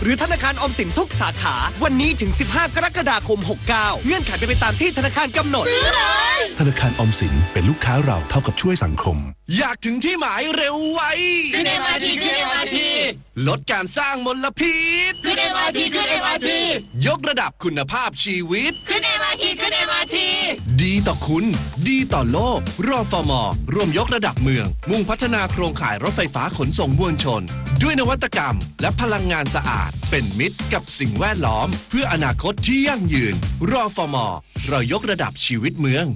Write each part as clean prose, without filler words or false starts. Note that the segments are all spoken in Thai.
หรือธนาคารออมสินทุกสาขาวันนี้ถึง15กรกฎาคม69เงื่อนไขเป็นไปตามที่ธนาคารกำหนดซื้อเลยธนาคารออมสินเป็นลูกค้าเราเท่ากับช่วยสังคมอยากถึงที่หมายเร็วไวขึ้น MRT ขึ้น MRT ลดการสร้างมลพิษขึ้น MRT ขึ้น MRT ยกระดับคุณภาพชีวิตขึ้น MRT ขึ้น MRT ดีต่อคุณดีต่อโลกรฟม.ร่วมยกระดับเมืองมุ่งพัฒนาโครงข่ายรถไฟฟ้าขนส่งมวลชนด้วยนวัตกรรมและพลังงานสะอาดเป็นมิตรกับสิ่งแวดล้อมเพื่ออนาคตที่ยั่งยืนรฟม.เรายกระดับชีวิตเมือง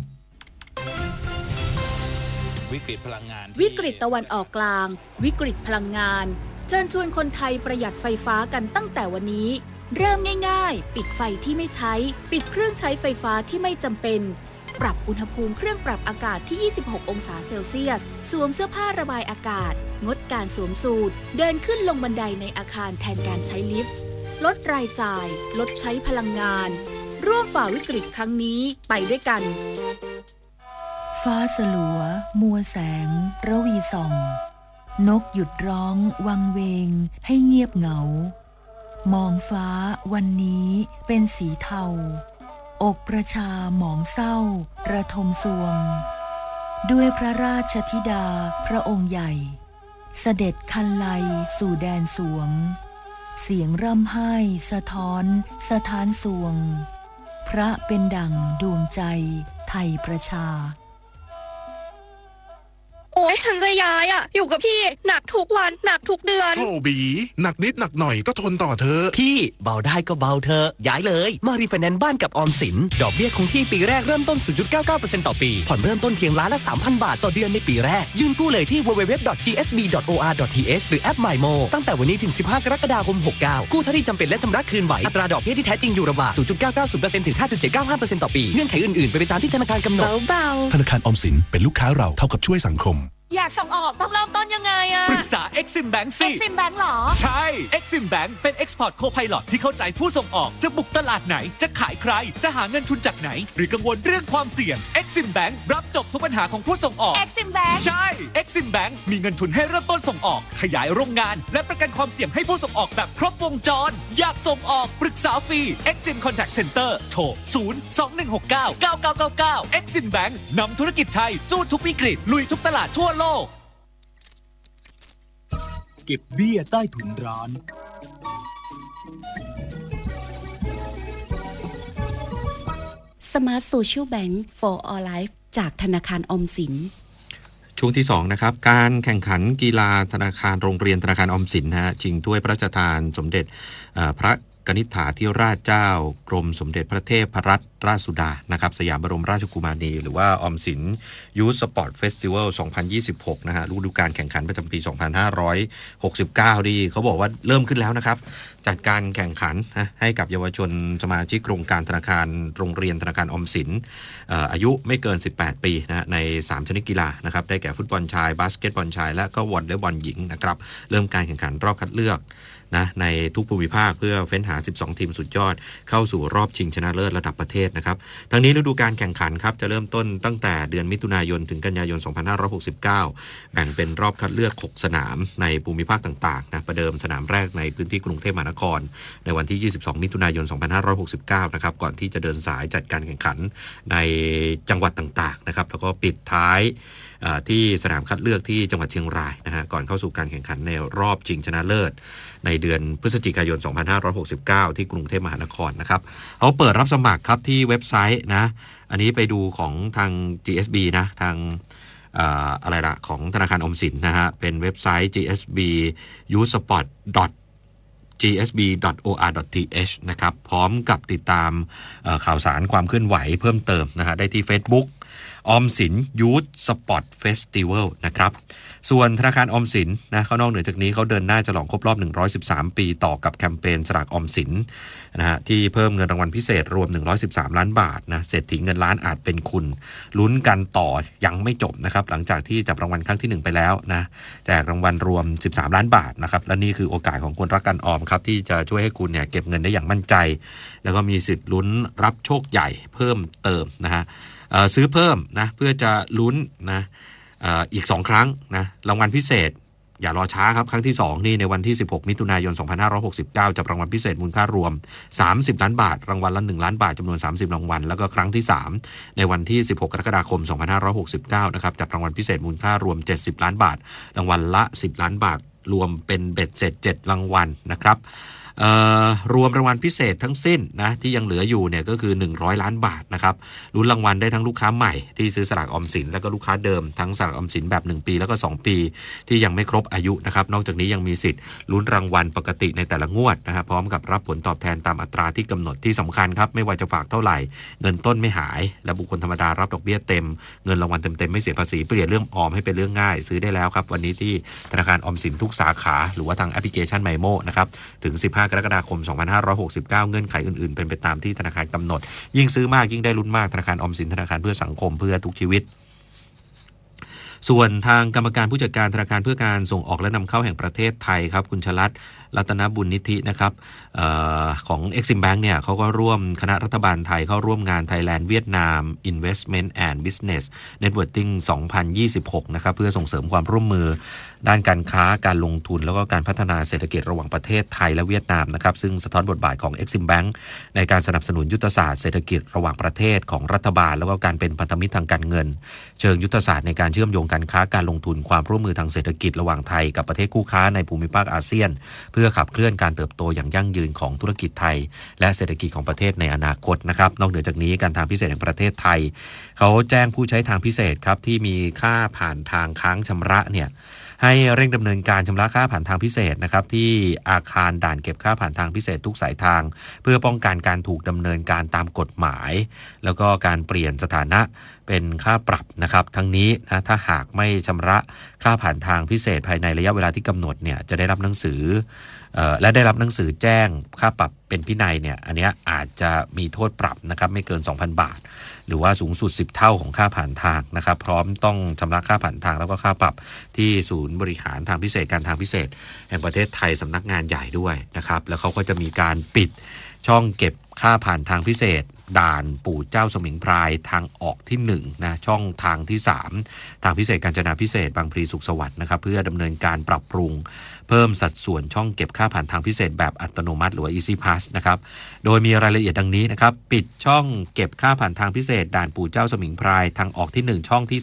วิกฤตพลังงานวิกฤตตะวันออกกลางวิกฤตพลังงานเชิญชวนคนไทยประหยัดไฟฟ้ากันตั้งแต่วันนี้เริ่มง่ายๆปิดไฟที่ไม่ใช้ปิดเครื่องใช้ไฟฟ้าที่ไม่จำเป็นปรับอุณหภูมิเครื่องปรับอากาศที่26องศาเซลเซียสสวมเสื้อผ้าระบายอากาศงดการสวมสูทเดินขึ้นลงบันไดในอาคารแทนการใช้ลิฟต์ลดรายจ่ายลดใช้พลังงานร่วมฝ่าวิกฤตครั้งนี้ไปด้วยกันฟ้าสลัวมัวแสงระวีส่องนกหยุดร้องวังเวงให้เงียบเหงามองฟ้าวันนี้เป็นสีเทาอกประชาหมองเศร้าระทมสวงด้วยพระราชธิดาพระองค์ใหญ่เสด็จคันไลสู่แดนสวงเสียงร่ำไห้สะท้อนสถานสวงพระเป็นดั่งดวงใจไทยประชาโอ๊ยฉันจะย้ายอยู่กับพี่หนักทุกวันหนักทุกเดือนโอ้บีหนักนิดหนักหน่อยก็ทนต่อเธอพี่เบาได้ก็เบาเธอย้ายเลยมารีไฟแนนซ์บ้านกับออมสินดอกเบี้ยคงที่ปีแรกเริ่มต้น 0.99% ต่อปีผ่อนเริ่มต้นเพียงล้านละ 3,000 บาทต่อเดือนในปีแรกยื่นกู้เลยที่ www.gsb.or.th หรือแอป MyMo ตั้งแต่วันนี้ถึง15กรกฎาคม69กู้เท่าที่จำเป็นและชำระคืนไหวอัตราดอกเบี้ยที่แท้จริงอยู่ระหว่าง 0.990% ถึง 5.795% ต่อปีเงื่อนไขอื่นๆเป็นไปตามที่ธนาคารกำหนดเบาๆธนาคารออมสินเป็นลูกค้าเราเท่ากับช่วยสังคมอยากส่งออกต้องเริ่มต้นยังไงปรึกษา Exim Bank สิ Exim Bank หรอใช่ Exim Bank เป็น Export Co-Pilot ที่เข้าใจผู้ส่งออกจะบุกตลาดไหนจะขายใครจะหาเงินทุนจากไหนหรือกังวลเรื่องความเสี่ยง Exim Bank รับจบทุกปัญหาของผู้ส่งออก Exim Bank ใช่ Exim Bank มีเงินทุนให้เริ่มต้นส่งออกขยายโรงงานและประกันความเสี่ยงให้ผู้ส่งออกแบบครบวงจรอยากส่งออกปรึกษาฟรี Exim Contact Center โทร 021699999 Exim Bank นำธุรกิจไทยสู้ทุกวิกฤตลุยทุกตลาดทั่วโลกเก็บเบี้ยใต้ถุนร้าน Smart Social Bank for All Life จากธนาคารออมสินช่วงที่2นะครับการแข่งขันกีฬาธนาคารโรงเรียนธนาคารออมสินชิงถ้วยพระราชทานสมเด็จพระกนิษฐาธิราชเจ้ากรมสมเด็จพระเทพรัตนราชสุดานะครับสยามบรมราชกุมารีหรือว่าออมสินยูธสปอร์ตเฟสติวัล 2026 นะฮะฤดูกาลแข่งขันประจำปี 2569 นี่เขาบอกว่าเริ่มขึ้นแล้วนะครับจัดการแข่งขันให้กับเยาวชนสมาชิกโครงการธนาคารโรงเรียนธนาคารออมสินอายุไม่เกิน18ปีนะใน3ชนิดกีฬานะครับได้แก่ฟุตบอลชายบาสเกตบอลชายและก็วอลเลย์บอลหญิงนะครับเริ่มการแข่งขันรอบคัดเลือกนะในทุกภูมิภาคเพื่อเฟ้นหา12ทีมสุดยอดเข้าสู่รอบชิงชนะเลิศระดับประเทศนะครับทั้งนี้ฤดูกาลแข่งขันครับจะเริ่มต้นตั้งแต่เดือนมิถุนายนถึงกันยายน 2569 แบ่งเป็นรอบคัดเลือก6สนามในภูมิภาคต่างๆนะประเดิมสนามแรกในพื้นที่กรุงเทพมหานครในวันที่22มิถุนายน 2569 นะครับก่อนที่จะเดินสายจัดการแข่งขันในจังหวัดต่างๆนะครับแล้วก็ปิดท้ายที่สนามคัดเลือกที่จังหวัดเชียงรายนะฮะก่อนเข้าสู่การแข่งขันในรอบชิงชนะเลิศในเดือนพฤศจิกายน 2569 ที่กรุงเทพมหานครนะครับเขาเปิดรับสมัครครับที่เว็บไซต์นะอันนี้ไปดูของทาง GSB นะทางอะไรล่ะของธนาคารออมสินนะฮะเป็นเว็บไซต์ gsbyouthsport.gsb.or.th นะครับพร้อมกับติดตามข่าวสารความเคลื่อนไหวเพิ่มเติมนะฮะได้ที่ Facebookออมสินยูธสปอร์ตเฟสติวัลนะครับส่วนธนาคารออมสินนะเขานอกเหนือจากนี้เขาเดินหน้าฉลองครบรอบ113ปีต่อกับแคมเปญสลากออมสินนะฮะที่เพิ่มเงินรางวัลพิเศษรวม113ล้านบาทนะเศรษฐีเงินล้านอาจเป็นคุณลุ้นกันต่อยังไม่จบนะครับหลังจากที่จับรางวัลครั้งที่1ไปแล้วนะแจกรางวัลรวม13ล้านบาทนะครับและนี่คือโอกาสของคนรักการออมครับที่จะช่วยให้คุณเนี่ยเก็บเงินได้อย่างมั่นใจแล้วก็มีสิทธิ์ลุ้นรับโชคใหญ่เพิ่มเติมนะฮะซื้อเพิ่มนะเพื่อจะลุ้นนะอีก2ครั้งนะรางวัลพิเศษอย่ารอช้าครับครั้งที่2นี่ในวันที่16มิถุนายน2569จับรางวัลพิเศษมูลค่ารวม30ล้านบาทรางวัลละ1ล้านบาทจำนวน30รางวัลแล้วก็ครั้งที่3ในวันที่16กรกฎาคม2569นะครับจับรางวัลพิเศษมูลค่ารวม70ล้านบาทรางวัลละ10ล้านบาทรวมเป็นเบ็ดเสร็จ7รางวัลนะครับรวมรางวัลพิเศษทั้งสิ้นนะที่ยังเหลืออยู่เนี่ยก็คือ100ล้านบาทนะครับลุ้นรางวัลได้ทั้งลูกค้าใหม่ที่ซื้อสลากออมสินแล้วก็ลูกค้าเดิมทั้งสลากออมสินแบบ1ปีแล้วก็2ปีที่ยังไม่ครบอายุนะครับนอกจากนี้ยังมีสิทธิ์ลุ้นรางวัลปกติในแต่ละงวดนะครับพร้อมกับรับผลตอบแทนตามอัตราที่กำหนดที่สำคัญครับไม่ว่าจะฝากเท่าไหร่เงินต้นไม่หายและบุคคลธรรมดารับดอกเบี้ยเต็มเงินรางวัลเต็มๆไม่เสียภาษีเปลี่ยนเรื่องออมให้เป็นเรื่องง่ายซื้อได้แล้วครับวันนี้ที่ธนาคารออมสินทุกสาขาหรือว่าทางแอปพลิเคชันไมโมนะครับถึง15กรกฎาคม2569เงื่อนไขอื่นๆเป็นไปตามที่ธนาคารกำหนดยิ่งซื้อมากยิ่งได้ลุ้นมากธนาคารออมสินธนาคารเพื่อสังคมเพื่อทุกชีวิตส่วนทางกรรมการผู้จัดการธนาคารเพื่อการส่งออกและนำเข้าแห่งประเทศไทยครับคุณชลัดรัตนบุญนิธินะครับของ Exim Bank เนี่ยเขาก็ร่วมคณะรัฐบาลไทยเข้าร่วมงาน Thailand Vietnam Investment and Business Networking 2026นะครับเพื่อส่งเสริมความร่วมมือด้านการค้าการลงทุนแล้วก็การพัฒนาเศรษฐกิจระหว่างประเทศไทยและเวียดนามนะครับซึ่งสะท้อนบทบาทของ Exim Bank ในการสนับสนุนยุทธศาสตร์เศรษฐกิจระหว่างประเทศของรัฐบาลแล้วก็การเป็นพันธมิตรทางการเงินเชิงยุทธศาสตร์ในการเชื่อมโยงการค้าการลงทุนความร่วมมือทางเศรษฐกิจระหว่างไทยกับประเทศคู่ค้าในภูมิภาคอาเซียนเพื่อขับเคลื่อนการเติบโตอย่างยั่งยืนของธุรกิจไทยและเศรษฐกิจของประเทศในอนาคตนะครับนอกเหนือจากนี้การทางพิเศษแห่งประเทศไทยเขาแจ้งผู้ใช้ทางพิเศษครับที่มีค่าผ่านทางค้างชำระเนี่ยให้เร่งดำเนินการชำระค่าผ่านทางพิเศษนะครับที่อาคารด่านเก็บค่าผ่านทางพิเศษทุกสายทางเพื่อป้องกันการถูกดำเนินการตามกฎหมายแล้วก็การเปลี่ยนสถานะเป็นค่าปรับนะครับทั้งนี้นะถ้าหากไม่ชำระค่าผ่านทางพิเศษภายในระยะเวลาที่กำหนดเนี่ยจะได้รับหนังสือและได้รับหนังสือแจ้งค่าปรับเป็นพินัยเนี่ยอันนี้อาจจะมีโทษปรับนะครับไม่เกิน 2,000 บาทหรือว่าสูงสุด10เท่าของค่าผ่านทางนะครับพร้อมต้องชำระค่าผ่านทางแล้วก็ค่าปรับที่ศูนย์บริหารทางพิเศษการทางพิเศษแห่งประเทศไทยสำนักงานใหญ่ด้วยนะครับแล้วเขาก็จะมีการปิดช่องเก็บค่าผ่านทางพิเศษด่านปู่เจ้าสมิงพรายทางออกที่1นะช่องทางที่3ทางพิเศษกาญจนาพิเศษบางพลีสุขสวัสดิ์นะครับเพื่อดำเนินการปรับปรุงเพิ่มสัดส่วนช่องเก็บค่าผ่านทางพิเศษแบบอัตโนมัติหรือว่า Easy Pass นะครับโดยมีรายละเอียดดังนี้นะครับปิดช่องเก็บค่าผ่านทางพิเศษด่านปู่เจ้าสมิงพรายทางออกที่1ช่องที่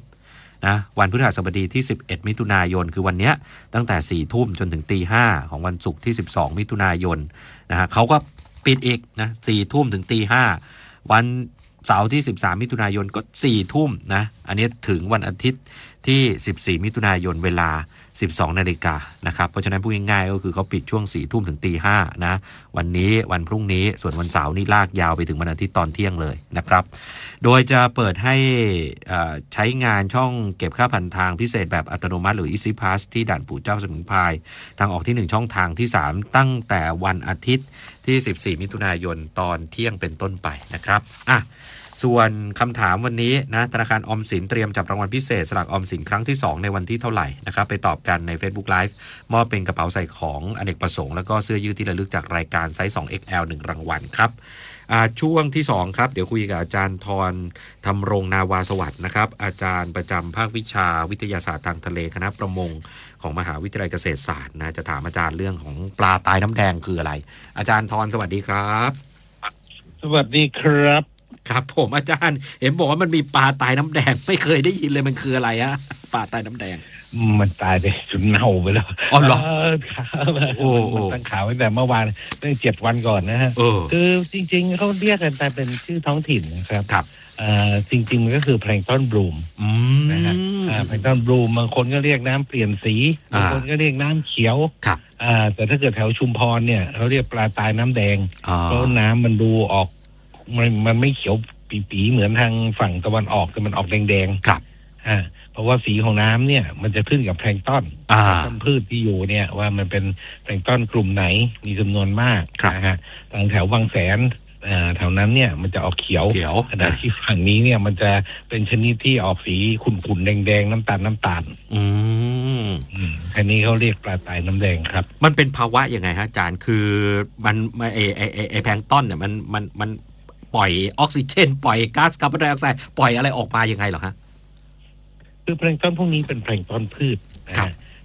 3นะวันพฤหัสบดีที่11มิถุนายนคือวันนี้ตั้งแต่4ทุ่มจนถึงตี5ของวันศุกร์ที่12มิถุนายนนะฮะเขาก็ปิดอีกนะ4ทุ่มถึงตี5วันเสาร์ที่13มิถุนายนก็4ทุ่มนะอันนี้ถึงวันอาทิตย์ที่14มิถุนายนเวลา12 นาฬิกานะครับเพราะฉะนั้นพูดง่ายๆก็คือเขาปิดช่วง4ทุ่มถึงตี5นะวันนี้วันพรุ่งนี้ส่วนวันเสาร์นี่ลากยาวไปถึงวันอาทิตย์ตอนเที่ยงเลยนะครับโดยจะเปิดให้ใช้งานช่องเก็บค่าผ่านทางพิเศษแบบอัตโนมัติหรือ Easy Pass ที่ด่านปู่เจ้าสมิงพรายทางออกที่1ช่องทางที่3ตั้งแต่วันอาทิตย์ที่14มิถุนายนตอนเที่ยงเป็นต้นไปนะครับส่วนคำถามวันนี้นะธนาคารออมสินเตรียมจับรางวัลพิเศษสลากออมสินครั้งที่2ในวันที่เท่าไหร่นะครับไปตอบกันใน Facebook Live มอบเป็นกระเป๋าใส่ของอเนกประสงค์แล้วก็เสื้อยืดที่ระลึกจากรายการไซส์ 2XL 1 รางวัลครับช่วงที่2ครับเดี๋ยวคุยกับอาจารย์ธรธำรงนาวาสวัสดิ์นะครับอาจารย์ประจำภาควิชาวิทยาศาสตร์ทางทะเลคณะประมงของมหาวิทยาลัยเกษตรศาสตร์นะจะถามอาจารย์เรื่องของปลาตายน้ำแดงคืออะไรอาจารย์ธรสวัสดีครับสวัสดีครับครับผมอาจารย์เห็นบอกว่ามันมีปลาตายน้ำแดงไม่เคยได้ยินเลยมันคืออะไรฮะปลาตายน้ำแดงมันตายไปจนเน่าไปแล้วอ๋อเหรอโอ้ตั้งข่าวไว้แต่เมื่อวานตั้ง7 วันก่อนนะฮะคือจริงๆเขาเรียกกันแต่เป็นชื่อท้องถิ่นนะครับครับจริงๆมันก็คือแพลงก์ตอนบลูมนะฮะแพลงก์ตอนบลูมบางคนก็เรียกน้ำเปลี่ยนสีบางคนก็เรียกน้ำเขียวครับแต่ถ้าเกิดแถวชุมพรเนี่ยเขาเรียกปลาตายน้ำแดงเพราะน้ำมันดูออกมันไม่เขียวปีๆเหมือนทางฝั่งตะวันออกแต่มันออกแดงๆครับเพราะว่าสีของน้ำเนี่ยมันจะขึ้นกับแพลงก์ตอนพืชที่อยู่เนี่ยว่ามันเป็นแพลงก์ตอนกลุ่มไหนมีจำนวนมากนะฮะทางแถวบางแสนแถวนั้นเนี่ยมันจะออกเขียวขณะที่ฝั่งนี้เนี่ยมันจะเป็นชนิดที่ออกสีขุ่นๆแดงๆน้ำตาลอันนี้เขาเรียกปลาตายน้ำแดงครับมันเป็นภาวะยังไงฮะอาจารย์คือมันไอแพลงก์ตอนเนี่ยมันปล่อยออกซิเจนปล่อยก๊าซคาร์บอนไดออกไซด์ปล่อยอะไรออกมายังไงเหรอฮะคือแพลงก์ตอนพวกนี้เป็นแพลงก์ตอนพืช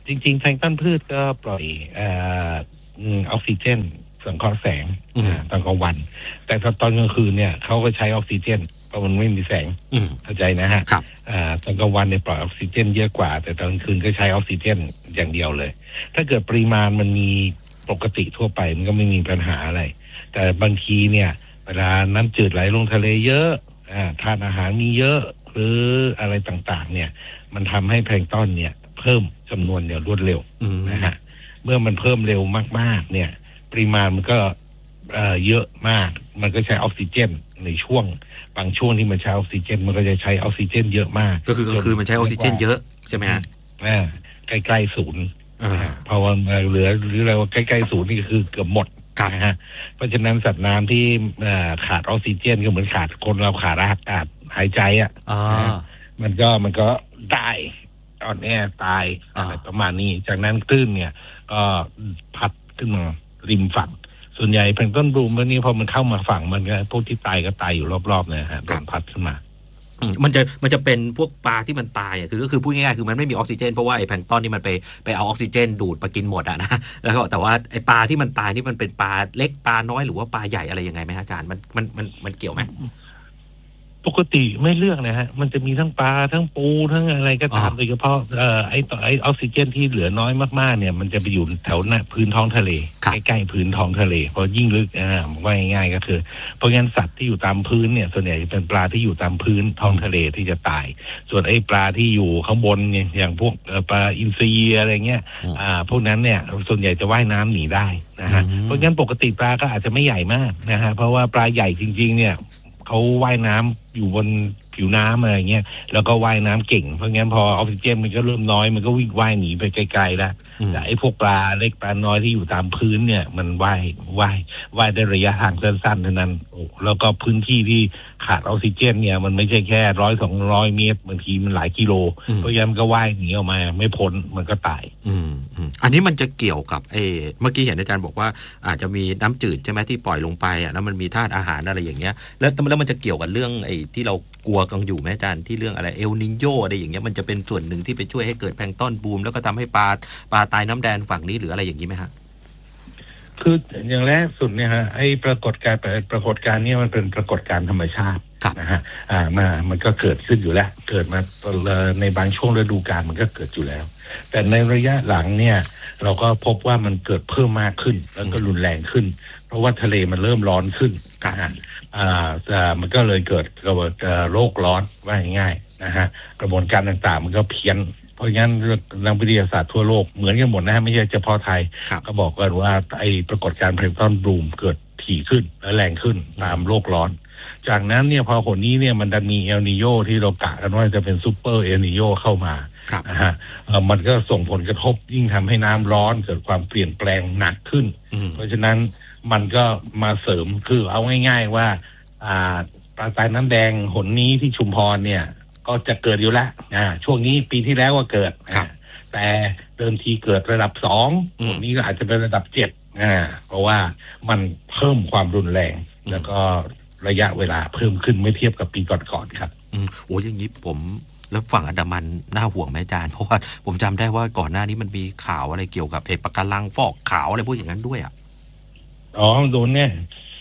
จริงๆแพลงก์ต้นพืชก็ปล่อยออกซิเจนสังเคราะห์แสงตอนกลางวันแต่ตอนกลางคืนเนี่ยเขาก็ใช้ออกซิเจนเพราะมันไม่มีแสงเข้าใจนะฮะตอนกลางวันเนี่ยปล่อยออกซิเจนเยอะกว่าแต่ตอนกลางคืนก็ใช้ออกซิเจนอย่างเดียวเลยถ้าเกิดปริมาณมันมีปกติทั่วไปมันก็ไม่มีปัญหาอะไรแต่บางทีเนี่ยเวลาน้ำจืดไหลลงทะเลเยอะทานอาหารมีเยอะหรืออะไรต่างๆเนี่ยมันทำให้แพลงก์ตอนเนี่ยเพิ่มจำนวนอย่างรวดเร็วนะฮะเมื่อมันเพิ่มเร็วมากๆเนี่ยปริมาณมันก็เยอะมากมันก็ใช้ออกซิเจนในช่วงบางช่วงที่มันใช้ออกซิเจนมันก็จะใช้ออกซิเจนเยอะมากก็คือกลางคืนมันใช้ออกซิเจนเยอะใช่ไหมฮะใกล้ๆศูนย์เพราะว่าเหลือหรืออะไรว่าใกล้ๆศูนย์นี่คือเกือบหมดนะฮะเพราะฉะนั้นสัตว์น้ำที่ขาดออกซิเจนก็เหมือนขาดคนเราขาดอากาศหายใจมันก็ตายตอนนี้ตายอะไรประมาณนี้จากนั้นคลื่นเนี่ยก็พัดขึ้นมาริมฝั่งส่วนใหญ่แพลงก์ต้นบลูมพวกนี้พอมันเข้ามาฝั่งมันก็พวกที่ตายก็ตายอยู่รอบๆเนี่ยฮะโดนพัดขึ้นมามันจะเป็นพวกปลาที่มันตายก็คือพูดง่ายๆคือมันไม่มีออกซิเจนเพราะว่าไอ้แพลงก์ต้นนี่มันไปเอาออกซิเจนดูดไปกินหมดอะนะแล้วก็แต่ว่าไอ้ปลาที่มันตายนี่มันเป็นปลาเล็กปลาน้อยหรือว่าปลาใหญ่อะไรยังไงไหมอาจารย์มันเกี่ยวไหมปกติไม่เลือกนะฮะมันจะมีทั้งปลาทั้งปูทั้งอะไรก็ตามโดยเฉพาะไอ้ออกซิเจนที่เหลือน้อยมากๆเนี่ยมันจะไปอยู่แถวหน้าพื้นท้องทะเลใกล้ๆพื้นท้องทะเลพอยิ่งลึกว่าง่ายๆก็คือเพราะงั้นสัตว์ที่อยู่ตามพื้นเนี่ยส่วนใหญ่จะเป็นปลาที่อยู่ตามพื้นท้องทะเลที่จะตายส่วนไอ้ปลาที่อยู่ข้างบนเนี่ยอย่างพวกปลาอินทรีอะไรเงี้ยพวกนั้นเนี่ยส่วนใหญ่จะว่ายน้ำหนีได้นะฮะเพราะงั้นปกติปลาก็อาจจะไม่ใหญ่มากนะฮะเพราะว่าปลาใหญ่จริงๆเนี่ยเขาว่ายน้ำอยู่บนผิวน้ำอะไรเงี้ยแล้วก็ว่ายน้ำเก่งเพราะงั้นพอออกซิเจนมันก็เริ่มน้อยมันก็วิ่งว่ายหนีไปไกลๆแล้วแต่ไอ้พวกปลาเล็กปลาน้อยที่อยู่ตามพื้นเนี่ยมันว่ายได้ระยะทางสั้นๆเท่านั้นแล้วก็พื้นที่ที่ขาดออกซิเจนเนี่ยมันไม่ใช่แค่100-200 เมตรบางทีมันหลายกิโลเพราะงั้นมันก็ว่ายหนีออกมาไม่พ้นมันก็ตายอันนี้มันจะเกี่ยวกับเมื่อกี้เห็นอาจารย์บอกว่าอาจจะมีน้ำจืดใช่ไหมที่ปล่อยลงไปแล้วมันมีธาตุอาหารอะไรอย่างเงี้ยแล้วมันจะเกี่ยวกับเรื่องที่เรากลัวกันอยู่ไหมอาจารย์ที่เรื่องอะไรเอลนิโญอะไรอย่างเงี้ยมันจะเป็นส่วนหนึ่งที่ไปช่วยให้เกิดแพลงก์ต้นบูมแล้วก็ทำให้ปลาตายน้ำแดงฝั่งนี้หรืออะไรอย่างนี้ไหมฮะคืออย่างแรกสุดเนี่ยฮะไอ้ปรากฏการณ์นี้มันเป็นปรากฏการณ์ธรรมชาตินะฮะมันก็เกิดขึ้นอยู่แล้วเกิดมาในบางช่วงฤดูกาลมันก็เกิดอยู่แล้วแต่ในระยะหลังเนี่ยเราก็พบว่ามันเกิดเพิ่มมากขึ้นแล้วก็รุนแรงขึ้นเพราะว่าทะเลมันเริ่มร้อนขึ้นมันก็เลยเกิดโลกร้อนว่าง่ายๆนะฮะกระบวนการต่างๆมันก็เพี้ยนเพราะงั้นนักวิทยาศาสตร์ทั่วโลกเหมือนกันหมดนะฮะไม่ใช่เฉพาะไทยก็บอกกันว่าไอ้ปรากฏการณ์แพลงก์ต้นบลูมเกิดถี่ขึ้นและแรงขึ้นตามโลกร้อนจากนั้นเนี่ยพอผลนี้เนี่ยมันจะมีเอลนิโญที่เรากะกันว่าจะเป็นซูเปอร์เอลนิโญเข้ามานะฮะมันก็ส่งผลกระทบยิ่งทำให้น้ำร้อนเกิดความเปลี่ยนแปลงหนักขึ้นเพราะฉะนั้นมันก็มาเสริมคือเอาง่ายๆว่าปลาตายน้ำแดงหนนี้ที่ชุมพรเนี่ยก็จะเกิดอยู่แล้วช่วงนี้ปีที่แล้วก็เกิดแต่เดิมทีเกิดระดับ2หนนี้ก็อาจจะเป็นระดับ7เพราะว่ามันเพิ่มความรุนแรงแล้วก็ระยะเวลาเพิ่มขึ้นไม่เทียบกับปีก่อนๆครับโอ้อย่างนี้ผมแล้วฝั่งอันดามันน่าห่วงไหมอาจารย์เพราะว่าผมจำได้ว่าก่อนหน้านี้มันมีข่าวอะไรเกี่ยวกับปะการังฟอกขาวอะไรพวกอย่างนั้นด้วยโดนแน่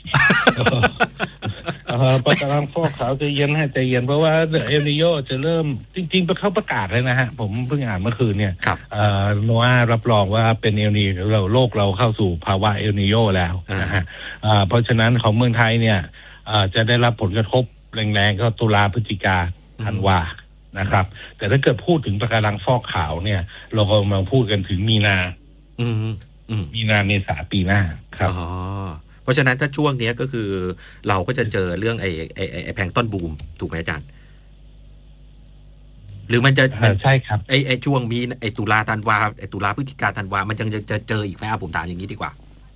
ปะการังฟอกขาวใจเย็นเพราะว่าเอลนิโญจะเริ่มจริงๆเขาประกาศเลยนะฮะผมเพิ่งอ่านเมื่อคืนเนี่ยโนอาห์รับรองว่าเป็นเอลนิโญโลกเราเข้าสู่ภาวะเอลนิโญแล้วนะฮะเพราะฉะนั้นของเมืองไทยเนี่ยจะได้รับผลกระทบแรงๆก็ตุลาพฤศจิกาธันวานะครับแต่ถ้าเกิดพูดถึงปะการังฟอกขาวเนี่ยเรากำลังพูดกันถึงมีนาเมษาปีหน้าครับเพราะฉะนั้นถ้าช่วงนี้ก็คือเราก็จะเจอเรื่องไอ้แพลงก์ต้นบูมถูกไหมอาจารย์หรือมันจะใช่ครับไอ้ช่วงมีไอ้ตุลาธันวาไอ้ตุลาพฤศจิกาธันวามันยังจะเจออีกไหมผมถามอย่างนี้ดีกว่า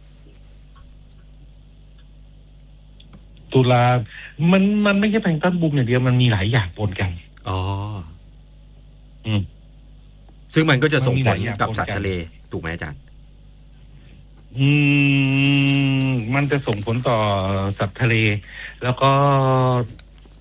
ตุลามันไม่ใช่แพลงก์ต้นบูมอย่างเดียวมันมีหลายอย่างปนกันซึ่งมันก็จะส่งผลกับสัตว์ทะเลถูกไหมอาจารย์มันจะส่งผลต่อสัตว์ทะเลแล้วก็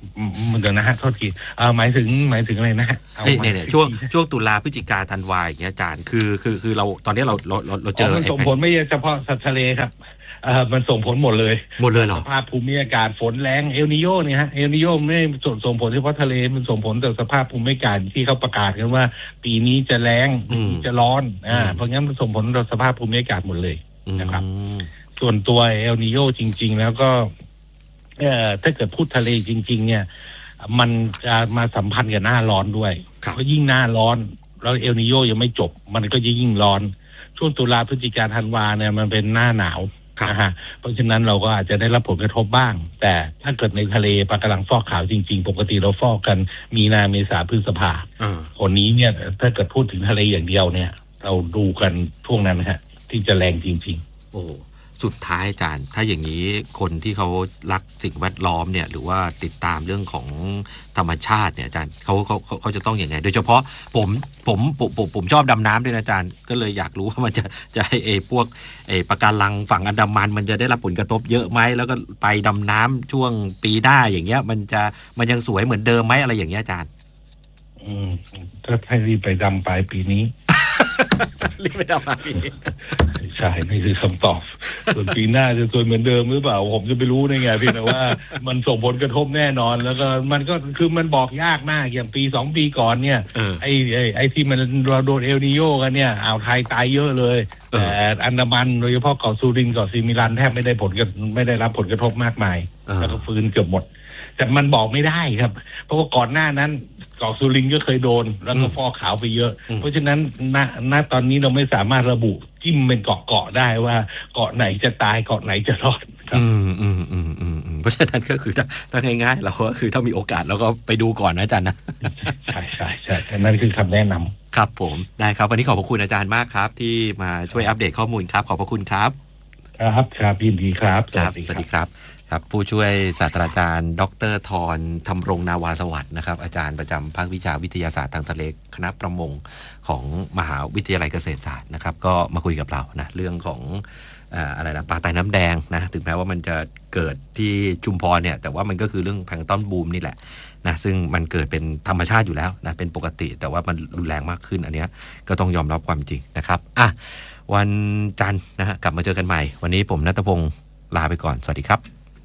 เดี๋ยวนะฮะโทษทีหมายถึงอะไรนะฮะเนี่ยช่วงตุลาพฤศจิกาธันวาอย่างเงี้ยอาจารย์คือเราตอนนี้เราเจอมันส่งผลไม่เฉพาะสัตว์ทะเลครับมันส่งผลหมดเลยเหรอสภาพภูมิอากาศฝนแรงเอลนิโยเนี่ยฮะเอลนิโยไม่ส่งผลเฉพาะทะเลมันส่งผลต่อสภาพภูมิอากาศที่เขาประกาศกันว่าปีนี้จะแรงปีนี้จะร้อนเพราะงั้นมันส่งผลต่อสภาพภูมิอากาศหมดเลยนะครับส่วนตัวเอลนิโยจริงๆแล้วก็ถ้าเกิดพูดทะเลจริงๆเนี่ยมันจะมาสัมพันธ์กับหน้าร้อนด้วยเพราะยิ่งหน้าร้อนแล้วเอลนิโยยังไม่จบมันก็ยิ่งร้อนช่วงตุลาพฤศจิกาธันวาเนี่ยมันเป็นหน้าหนาวนะฮะเพราะฉะนั้นเราก็อาจจะได้รับผลกระทบบ้างแต่ถ้าเกิดในทะเลปลากระลังฟอกขาวจริงๆปกติเราฟอกกันมีนาเมษาพฤษภาคนนี้เนี่ยถ้าเกิดพูดถึงทะเลอย่างเดียวเนี่ยเราดูกันช่วงนั้นนะฮะที่จะแรงจริงๆโอ้สุดท้ายอาจารย์ถ้าอย่างนี้คนที่เขารักสิ่งแวดล้อมเนี่ยหรือว่าติดตามเรื่องของธรรมชาติเนี่ยอาจารย์เขาจะต้องอย่างไงโดยเฉพาะผมชอบดำน้ำด้วยนะอาจารย์ก็เลยอยากรู้ว่ามันจะให้พวกปะการังฝั่งอันดามันมันจะได้รับผลกระทบเยอะไหมแล้วก็ไปดำน้ำช่วงปีหน้าอย่างเงี้ยมันยังสวยเหมือนเดิมไหมอะไรอย่างเงี้ยอาจารย์ถ้าให้รีบไปดำปลายปีนี้รีบไปดำปลายปีใช่นี่คือคำตอบส่วนปีหน้าจะสวยเหมือนเดิมหรือเปล่าผมจะไปรู้ได้ไงพี่นะว่ามันส่งผลกระทบแน่นอนแล้วก็มันก็คือมันบอกยากมากอย่างปี2 ปีก่อนเนี่ยไอ้ที่มันเราโดนเอลนิโยกันเนี่ยอ่าวไทยตายเยอะเลยแต่อันดามันโดยเฉพาะเกาะสุรินทร์เกาะซิมิลันแทบไม่ได้ไม่ได้รับผลกระทบมากมายแล้วก็ฟื้นเกือบหมดแต่มันบอกไม่ได้ครับเพราะว่าก่อนหน้านั้นเกาะสุรินทร์ก็เคยโดนแล้วก็ฟอกขาวไปเยอะเพราะฉะนั้นณตอนนี้เราไม่สามารถระบุจิ้มเป็นเกาะได้ว่าเกาะไหนจะตายเกาะไหนจะรอดครับเพราะฉะนั้นก็คือถ้าง่ายๆเราก็คือถ้ามีโอกาสเราก็ไปดูก่อนนะอาจารย์นะใช่นั่นคือคำแนะนำครับผมได้ครับวันนี้ขอบพระคุณอาจารย์มากครับที่มาช่วยอัปเดตข้อมูลครับขอบพระคุณครับครับยินดีครับสวัสดีครับผู้ช่วยศาสตราจารย์ดร.ธรธรรมรงนาวาสวัสดิ์นะครับอาจารย์ประจำภาควิชาวิทยาศาสตร์ทางทะเลคณะประมงของมหาวิทยาลัยเกษตรศาสตร์นะครับก็มาคุยกับเรานะเรื่องของอะไรนะปลาไตน้ำแดงนะถึงแม้ว่ามันจะเกิดที่ชุมพรเนี่ยแต่ว่ามันก็คือเรื่องแพลงก์ต้นบูมนี่แหละนะซึ่งมันเกิดเป็นธรรมชาติอยู่แล้วนะเป็นปกติแต่ว่ามันรุนแรงมากขึ้นอันนี้ก็ต้องยอมรับความจริงนะครับวันจันทร์นะฮะกลับมาเจอกันใหม่วันนี้ผมณัฐพงศ์ลาไปก่อนสวัสดีครับ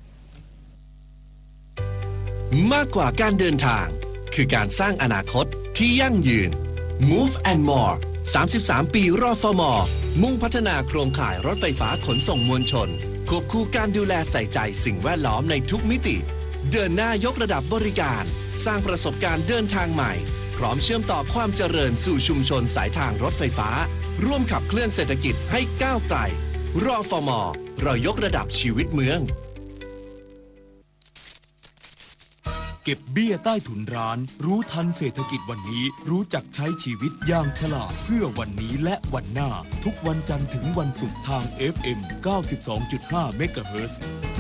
มากกว่าการเดินทางคือการสร้างอนาคตที่ยั่งยืน Move and More 33 ปีรฟม.มุ่งพัฒนาโครงข่ายรถไฟฟ้าขนส่งมวลชนควบคู่การดูแลใส่ใจสิ่งแวดล้อมในทุกมิติเดินหน้ายกระดับบริการสร้างประสบการณ์เดินทางใหม่พร้อมเชื่อมต่อความเจริญสู่ชุมชนสายทางรถไฟฟ้าร่วมขับเคลื่อนเศรษฐกิจให้ก้าวไกลรฟม.เรายกระดับชีวิตเมืองเก็บเบี้ยใต้ถุนร้านรู้ทันเศรษฐกิจวันนี้รู้จักใช้ชีวิตอย่างฉลาดเพื่อวันนี้และวันหน้าทุกวันจันทร์ถึงวันศุกร์ทาง FM 92.5 เมกะเฮิรตซ์